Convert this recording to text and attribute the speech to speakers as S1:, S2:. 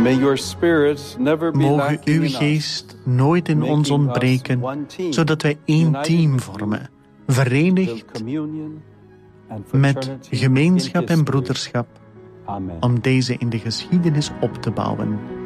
S1: Mogen uw geest nooit in ons ontbreken, zodat wij één team vormen, verenigd met gemeenschap en broederschap, om deze in de geschiedenis op te bouwen.